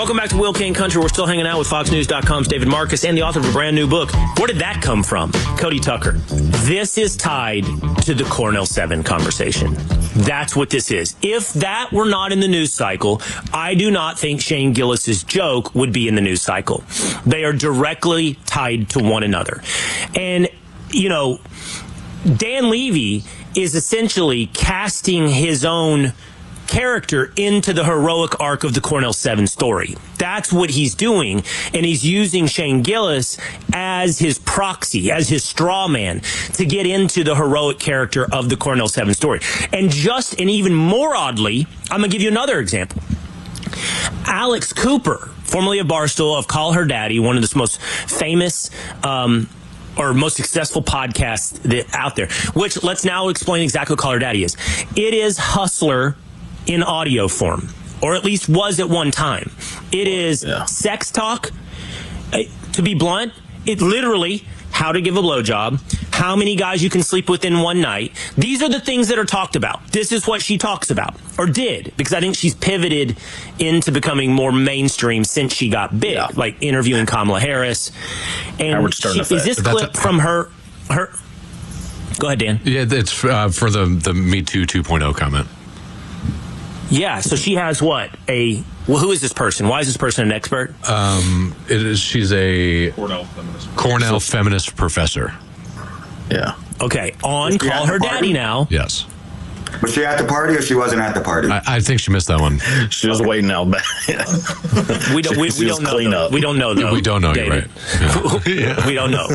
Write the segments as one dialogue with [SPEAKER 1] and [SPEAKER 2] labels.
[SPEAKER 1] Welcome back to Will King Country. We're still hanging out with FoxNews.com's David Marcus and the author of a brand new book. Where did that come from? Cody Tucker. This is tied to the Cornell 7 conversation. That's what this is. If that were not in the news cycle, I do not think Shane Gillis's joke would be in the news cycle. They are directly tied to one another. And, you know, Dan Levy is essentially casting his own character into the heroic arc of the Cornell 7 story. That's what he's doing, and he's using Shane Gillis as his proxy, as his straw man to get into the heroic character of the Cornell 7 story. And even more oddly, I'm going to give you another example. Alex Cooper, formerly of Barstool, of Call Her Daddy, one of the most famous or most successful podcasts out there, which let's now explain exactly what Call Her Daddy is. It is Hustler in audio form, or at least was at one time. It is sex talk. To be blunt, it literally how to give a blowjob, how many guys you can sleep with in one night. These are the things that are talked about. This is what she talks about, or did, because I think she's pivoted into becoming more mainstream since she got big, like interviewing Kamala Harris. And is this clip from her? Go ahead, Dan.
[SPEAKER 2] Yeah, it's for the Me Too 2.0 comment.
[SPEAKER 1] Yeah, so she has what? Who is this person? Why is this person an expert?
[SPEAKER 2] She's a Cornell feminist professor.
[SPEAKER 3] Yeah.
[SPEAKER 1] Okay, on Call Her Daddy now.
[SPEAKER 2] Yes.
[SPEAKER 4] Was she at the party or she wasn't at the party?
[SPEAKER 2] I think she missed that one.
[SPEAKER 3] She was waiting out back.
[SPEAKER 1] We don't know. We don't know, though.
[SPEAKER 2] We don't know, you're right.
[SPEAKER 1] We don't know.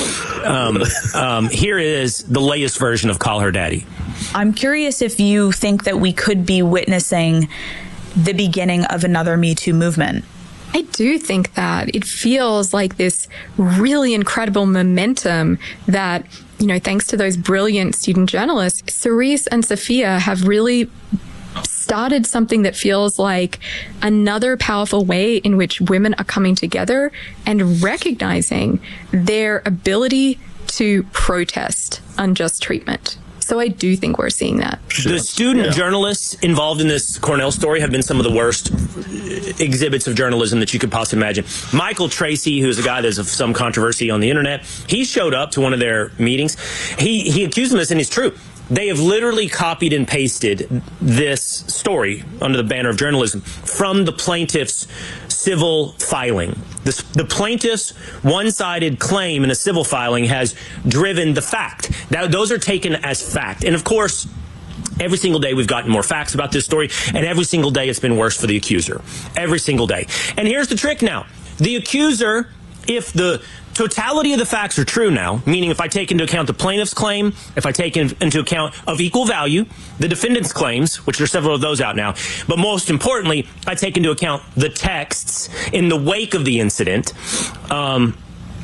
[SPEAKER 1] Here is the latest version of Call Her Daddy.
[SPEAKER 5] I'm curious if you think that we could be witnessing the beginning of another Me Too movement.
[SPEAKER 6] I do think that it feels like this really incredible momentum that, you know, thanks to those brilliant student journalists, Cerise and Sophia have really started something that feels like another powerful way in which women are coming together and recognizing their ability to protest unjust treatment. So I do think we're seeing that.
[SPEAKER 1] The student journalists involved in this Cornell story have been some of the worst exhibits of journalism that you could possibly imagine. Michael Tracy, who's a guy that's of some controversy on the internet, he showed up to one of their meetings. He accused them of this, and it's true. They have literally copied and pasted this story under the banner of journalism from the plaintiff's civil filing. The plaintiff's one-sided claim in a civil filing has driven the fact. Now, those are taken as fact. And of course, every single day we've gotten more facts about this story, and every single day it's been worse for the accuser. Every single day. And here's the trick now. The accuser, if the totality of the facts are true now, meaning if I take into account the plaintiff's claim, if I take into account of equal value, the defendant's claims, which there are several of those out now, but most importantly, I take into account the texts in the wake of the incident, the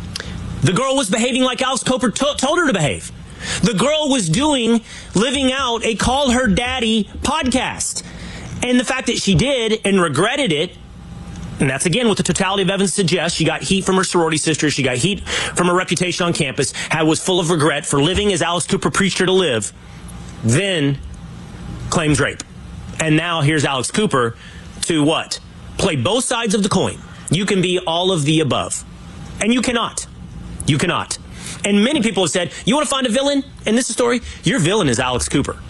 [SPEAKER 1] girl was behaving like Alex Cooper told her to behave. The girl was living out a Call Her Daddy podcast. And the fact that she did and regretted it, and that's, again, what the totality of evidence suggests. She got heat from her sorority sister. She got heat from her reputation on campus, was full of regret for living as Alex Cooper preached her to live, then claims rape. And now here's Alex Cooper to what? Play both sides of the coin. You can be all of the above. And you cannot. You cannot. And many people have said, you want to find a villain in this story? Your villain is Alex Cooper.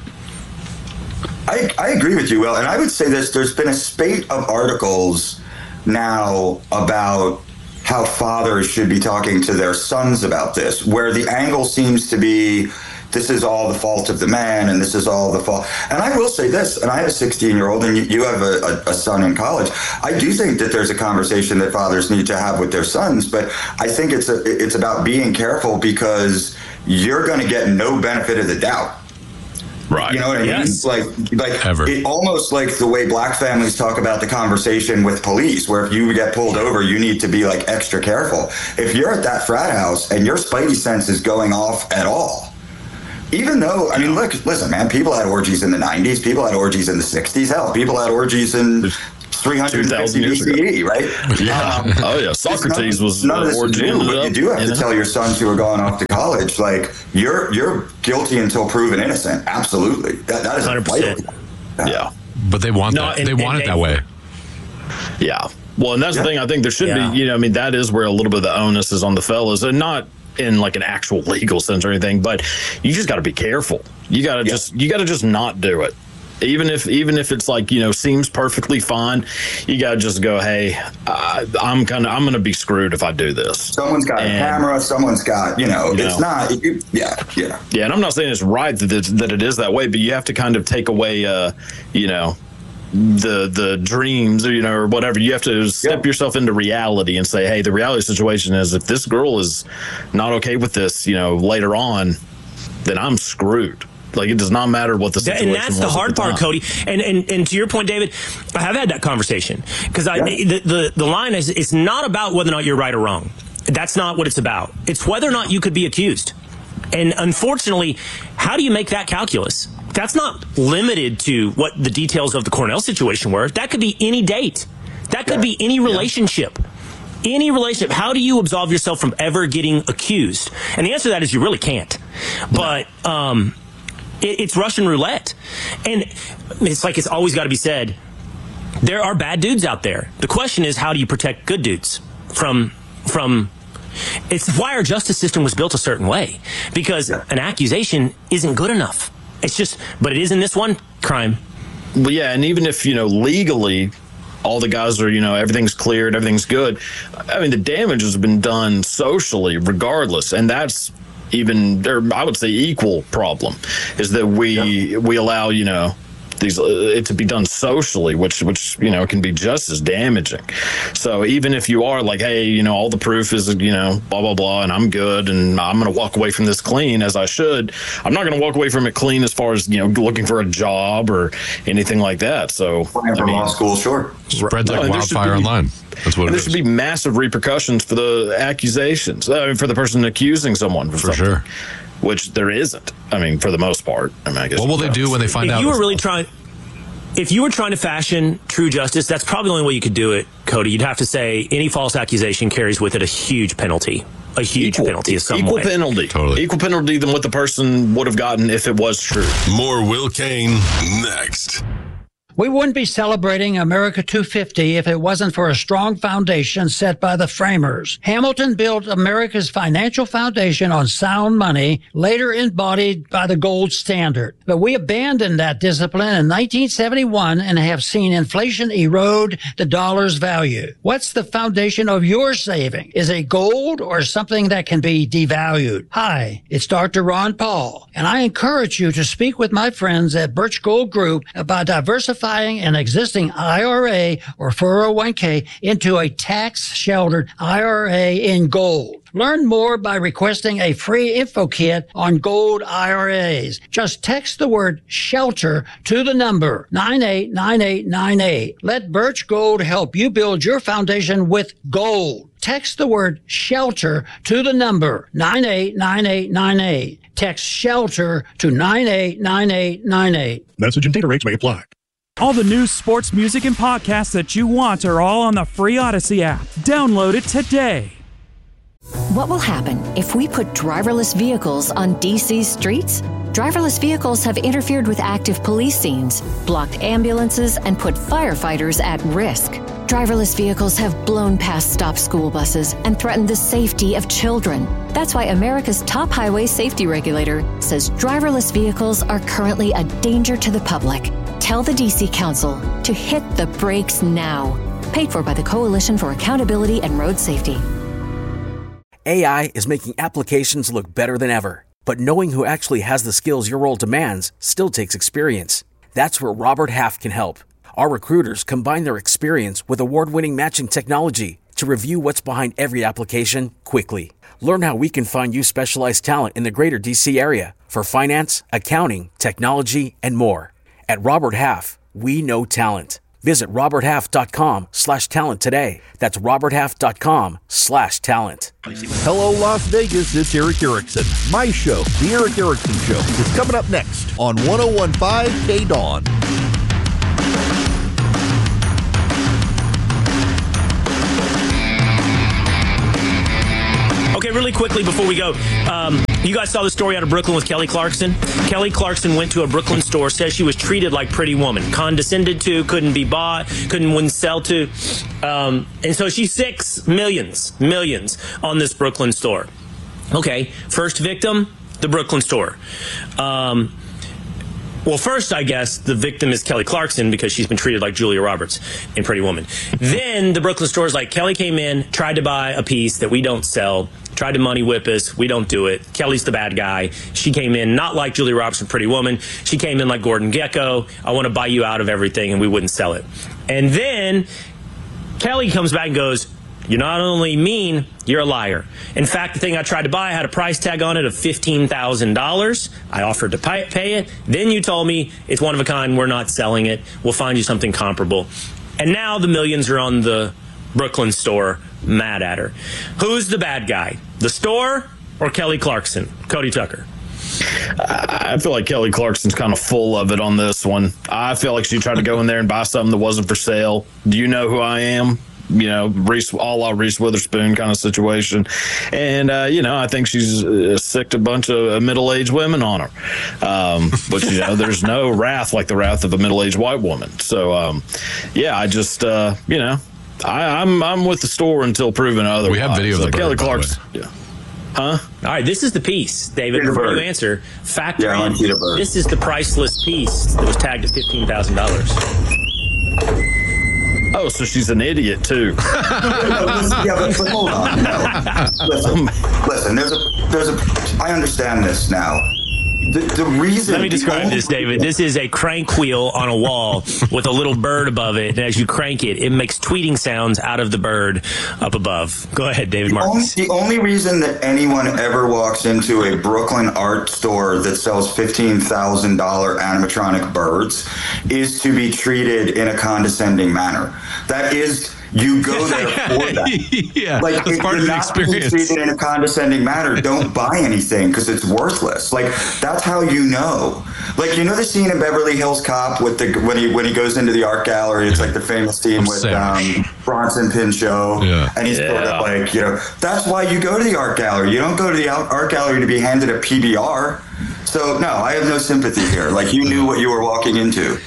[SPEAKER 4] I agree with you, Will. And I would say this. There's been a spate of articles now about how fathers should be talking to their sons about this, where the angle seems to be this is all the fault of the man and this is all the fault. And I will say this, and I have a 16-year-old and you have a son in college. I do think that there's a conversation that fathers need to have with their sons, but I think it's about being careful because you're going to get no benefit of the doubt.
[SPEAKER 3] Right.
[SPEAKER 4] You know what I mean?
[SPEAKER 1] Yes.
[SPEAKER 4] Like it almost like the way black families talk about the conversation with police, where if you get pulled over, you need to be like extra careful. If you're at that frat house and your spidey sense is going off at all, even though, I mean, listen, man, people had orgies in the 90s, people had orgies in the 60s, hell, people had orgies in 350 BCE, right?
[SPEAKER 3] Yeah. Socrates was
[SPEAKER 4] none of this is new, but you do have to tell your sons who are going off to college, like, you're guilty until proven innocent. Absolutely. That is
[SPEAKER 1] 100%.
[SPEAKER 4] Yeah.
[SPEAKER 2] But they want that. They want it that way.
[SPEAKER 3] Yeah. Well, and that's the thing. I think there should be, that is where a little bit of the onus is on the fellas, and not in like an actual legal sense or anything, but you just got to be careful. You got to just not do it. Even if it's like, seems perfectly fine, you got to just go, hey, I'm going to be screwed if I do this.
[SPEAKER 4] Someone's got a camera. Someone's got, it's not. Yeah.
[SPEAKER 3] And I'm not saying it's right that it is that way, but you have to kind of take away, the dreams, or whatever. You have to step yourself into reality and say, hey, the reality situation is if this girl is not okay with this, later on, then I'm screwed. Like, it does not matter what the situation is.
[SPEAKER 1] And that's the hard part, Cody. And to your point, David, I have had that conversation because the line is, it's not about whether or not you're right or wrong. That's not what it's about. It's whether or not you could be accused. And unfortunately, how do you make that calculus? That's not limited to what the details of the Cornell situation were. That could be any date. That could be any relationship. Any relationship. How do you absolve yourself from ever getting accused? And the answer to that is you really can't. But it's Russian roulette. And it's like it's always got to be said, there are bad dudes out there. The question is, how do you protect good dudes from it's why our justice system was built a certain way, because an accusation isn't good enough. It's just, but it is in this one crime.
[SPEAKER 3] Well, yeah, and even if, legally all the guys are, everything's cleared, everything's good, I mean, the damage has been done socially regardless, and that's even, or I would say equal problem, is that we allow, it to be done socially, which can be just as damaging. So even if you are like, hey, all the proof is, blah, blah, blah, and I'm good, and I'm going to walk away from this clean as I should, I'm not going to walk away from it clean as far as, looking for a job or anything like that. So
[SPEAKER 4] law school, sure.
[SPEAKER 2] Spreads like wildfire online. That's what it is.
[SPEAKER 3] There should be massive repercussions for the accusations, for the person accusing someone. For
[SPEAKER 2] sure.
[SPEAKER 3] Which there isn't. I mean, for the most part. I mean, I guess.
[SPEAKER 2] What will they do when they find out?
[SPEAKER 1] If you were trying to fashion true justice, that's probably the only way you could do it, Cody. You'd have to say any false accusation carries with it a huge penalty. A huge penalty of some way.
[SPEAKER 3] Equal penalty.
[SPEAKER 2] Totally.
[SPEAKER 3] Equal penalty than what the person would have gotten if it was true.
[SPEAKER 7] More Will Kane next.
[SPEAKER 8] We wouldn't be celebrating America 250 if it wasn't for a strong foundation set by the framers. Hamilton built America's financial foundation on sound money, later embodied by the gold standard. But we abandoned that discipline in 1971 and have seen inflation erode the dollar's value. What's the foundation of your saving? Is it gold or something that can be devalued? Hi, it's Dr. Ron Paul, and I encourage you to speak with my friends at Birch Gold Group about diversifying an existing IRA or 401k into a tax-sheltered IRA in gold. Learn more by requesting a free info kit on gold IRAs. Just text the word SHELTER to the number 989898. Let Birch Gold help you build your foundation with gold. Text the word SHELTER to the number 989898. Text SHELTER to 989898.
[SPEAKER 9] Message and data rates may apply. All the news, sports, music, and podcasts that you want are all on the free Odyssey app. Download it today.
[SPEAKER 10] What will happen if we put driverless vehicles on DC's streets? Driverless vehicles have interfered with active police scenes, blocked ambulances, and put firefighters at risk. Driverless vehicles have blown past stop school buses and threatened the safety of children. That's why America's top highway safety regulator says driverless vehicles are currently a danger to the public. Tell the DC Council to hit the brakes now. Paid for by the Coalition for Accountability and Road Safety.
[SPEAKER 11] AI is making applications look better than ever. But knowing who actually has the skills your role demands still takes experience. That's where Robert Half can help. Our recruiters combine their experience with award-winning matching technology to review what's behind every application quickly. Learn how we can find you specialized talent in the greater DC area for finance, accounting, technology, and more. At Robert Half, we know talent. Visit roberthalf.com/talent today. That's roberthalf.com/talent.
[SPEAKER 12] Hello, Las Vegas. It's Eric Erickson. My show, The Eric Erickson Show, is coming up next on 101.5 KDAWN.
[SPEAKER 1] Okay, really quickly before we go, you guys saw the story out of Brooklyn with Kelly Clarkson. Kelly Clarkson went to a Brooklyn store, says she was treated like Pretty Woman, condescended to, couldn't be bought, wouldn't sell to. And so she sinks millions on this Brooklyn store. Okay, first victim, the Brooklyn store. Well, first, I guess, the victim is Kelly Clarkson because she's been treated like Julia Roberts in Pretty Woman. Then the Brooklyn store is like, Kelly came in, tried to buy a piece that we don't sell, tried to money whip us, we don't do it. Kelly's the bad guy. She came in not like Julia Roberts in Pretty Woman. She came in like Gordon Gekko. I want to buy you out of everything, and we wouldn't sell it. And then Kelly comes back and goes, you're not only mean, you're a liar. In fact, the thing I tried to buy had a price tag on it of $15,000. I offered to pay it. Then you told me it's one of a kind. We're not selling it. We'll find you something comparable. And now the millions are on the Brooklyn store, mad at her. Who's the bad guy? The store or Kelly Clarkson? Cody Tucker.
[SPEAKER 3] I feel like Kelly Clarkson's kind of full of it on this one. I feel like she tried to go in there and buy something that wasn't for sale. Do you know who I am? You know, Reese Witherspoon kind of situation. And, I think she's sicked a bunch of middle-aged women on her. But, there's no wrath like the wrath of a middle-aged white woman. So, I just, I'm with the store until proven otherwise.
[SPEAKER 2] We have video of the bird,
[SPEAKER 3] Kelly Clarkson. Yeah. Huh?
[SPEAKER 1] All right, this is the piece, David. Before you answer, factor in, this is the priceless piece that was tagged at $15,000.
[SPEAKER 3] Oh, so she's an idiot too.
[SPEAKER 4] but hold on. No. Listen. I understand this now. The reason.
[SPEAKER 1] Let me describe this, David. This is a crank wheel on a wall with a little bird above it, and as you crank it, it makes tweeting sounds out of the bird up above. Go ahead, David Marcus.
[SPEAKER 4] The only reason that anyone ever walks into a Brooklyn art store that sells $15,000 animatronic birds is to be treated in a condescending manner. That is. You go there for that.
[SPEAKER 2] Yeah,
[SPEAKER 4] like,
[SPEAKER 2] that's part of the experience.
[SPEAKER 4] Treated in a condescending manner, don't buy anything because it's worthless. Like, that's how you know. Like, you know the scene in Beverly Hills Cop with when he goes into the art gallery. It's like the famous scene with Bronson Pinchot, and he's sort of like, that's why you go to the art gallery. You don't go to the art gallery to be handed a PBR. So no, I have no sympathy here. Like, you knew what you were walking into.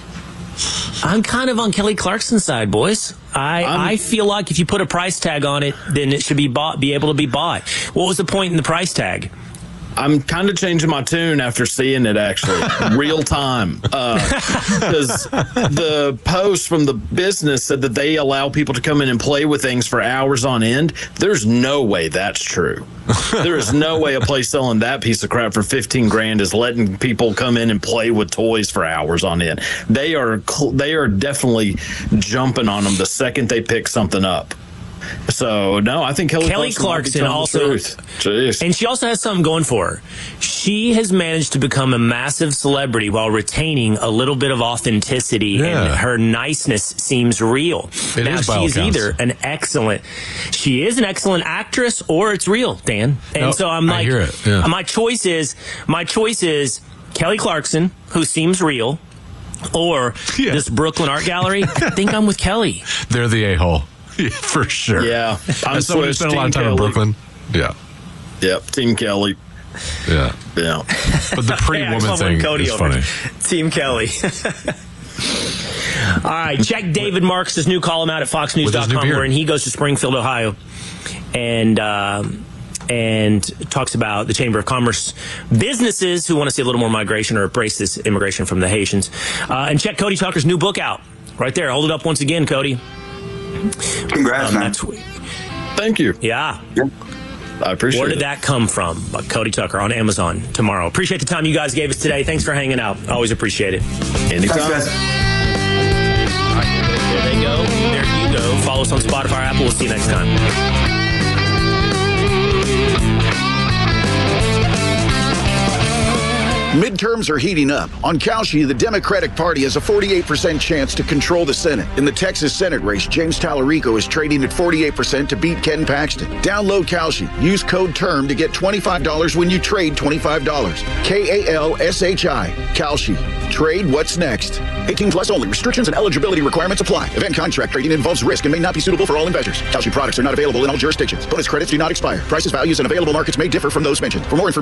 [SPEAKER 1] I'm kind of on Kelly Clarkson's side, boys. I feel like if you put a price tag on it, then it should be able to be bought. What was the point in the price tag?
[SPEAKER 3] I'm kind of changing my tune after seeing it, actually, real time. Because the post from the business said that they allow people to come in and play with things for hours on end. There's no way that's true. There is no way a place selling that piece of crap for $15,000 is letting people come in and play with toys for hours on end. They are definitely jumping on them the second they pick something up. So, no, I think Kelly Clarkson also,
[SPEAKER 1] and she also has something going for her. She has managed to become a massive celebrity while retaining a little bit of authenticity, and her niceness seems real. Now, she's either she is an excellent actress, or it's real, Dan. And so I'm like, my choice is Kelly Clarkson, who seems real, or this Brooklyn Art Gallery. I think I'm with Kelly.
[SPEAKER 2] They're the a-hole. Yeah, for sure.
[SPEAKER 3] Yeah.
[SPEAKER 2] As someone who spent a lot of time in Brooklyn. Yeah.
[SPEAKER 3] Yep. Team Kelly.
[SPEAKER 2] Yeah.
[SPEAKER 3] Yeah.
[SPEAKER 2] But the Pretty Woman thing is funny.
[SPEAKER 1] Team Kelly. All right. Check David Marks' new column out at foxnews.com, wherein he goes to Springfield, Ohio, and talks about the Chamber of Commerce businesses who want to see a little more migration or embrace this immigration from the Haitians. And check Cody Tucker's new book out. Right there. Hold it up once again, Cody.
[SPEAKER 4] Congrats, man.
[SPEAKER 3] Thank you.
[SPEAKER 1] Yeah.
[SPEAKER 3] I appreciate it.
[SPEAKER 1] Where did that come from? Cody Tucker on Amazon tomorrow. Appreciate the time you guys gave us today. Thanks for hanging out. Always appreciate it.
[SPEAKER 3] Anytime.
[SPEAKER 4] Thanks, guys.
[SPEAKER 1] All right, there they go. There you go. Follow us on Spotify, Apple. We'll see you next time.
[SPEAKER 13] Midterms are heating up. On Kalshi, the Democratic Party has a 48% chance to control the Senate. In the Texas Senate race, James Tallarico is trading at 48% to beat Ken Paxton. Download Kalshi. Use code TERM to get $25 when you trade $25. KALSHI. Kalshi. Trade what's next. 18 plus only. Restrictions and eligibility requirements apply. Event contract trading involves risk and may not be suitable for all investors. Kalshi products are not available in all jurisdictions. Bonus credits do not expire. Prices, values, and available markets may differ from those mentioned. For more information,